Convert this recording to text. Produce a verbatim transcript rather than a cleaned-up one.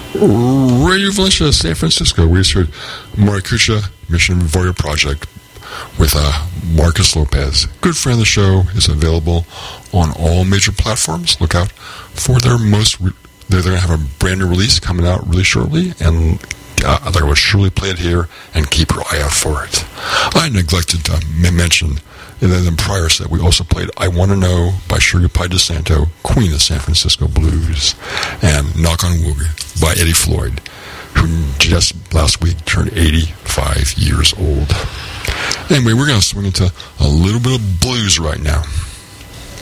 Radio Valencia, San Francisco. We just heard Maracuja Mission Voya Project with uh, Marcus Lopez. Good friend of the show, is available on all major platforms. Look out for their most... Re- they're going to have a brand new release coming out really shortly, and uh, I will surely play it here and keep your eye out for it. I neglected to mention in the prior set we also played I Want to Know by Sugar Pie DeSanto, Queen of San Francisco Blues, and Knock on Wood by Eddie Floyd, who just last week turned eighty-five years old. Anyway, we're going to swing into a little bit of blues right now.